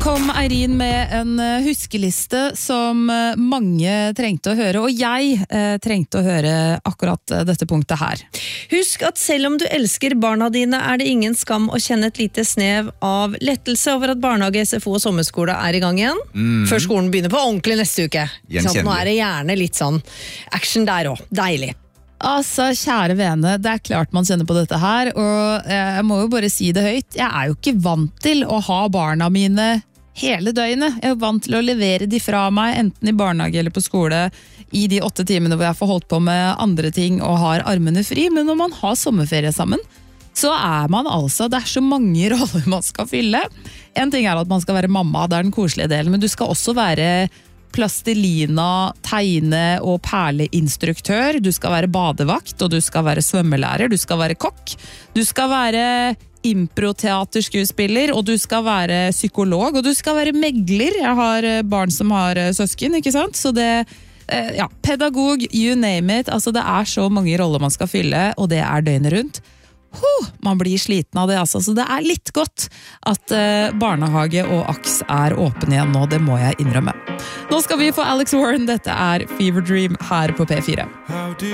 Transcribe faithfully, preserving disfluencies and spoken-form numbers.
kom Eirin med en huskeliste som mange trengte å høre, og jeg eh, trengte å høre akkurat dette punktet her. Husk at selv om du elsker barna dine, er det ingen skam å kjenne et lite snev av lettelse over at barnehage, S F O og sommerskole er i gang igjen. Mm. Før skolen begynner på ordentlig neste uke. Så nå er det gjerne litt sånn action der også. Deilig. Altså, kjære vene, det er klart man kjenner på dette her, og jeg må jo bare si det høyt. Jeg er jo ikke vant til å ha barna mine hele døgnet. Jeg er jo vant til å levere de fra meg, enten i barnehage eller på skole, i de åtte timene hvor jeg får holdt på med andre ting og har armene fri. Men når man har sommerferie sammen, så er man altså, det er så mange roller man skal fylle. En ting er at man skal være mamma, det er den koselige delen, men du skal også være plastelina, tegne- og perleinstruktør, du skal være badevakt, og du skal være svømmelærer, du skal være kokk, du skal være improteaterskuespiller, og du skal være psykolog, og du skal være megler. Jeg har barn som har søsken, ikke sant? Så det, ja, pedagog, you name it, altså det er så mange roller man skal fylle, og det er døgnet rundt. Huh, man blir sliten av det, altså. Så det er litt godt at uh, barnehage og aks er åpen igjen nå, det må jeg innrømme. Nå skal vi få Alex Warren, dette er Fever Dream her på P fire.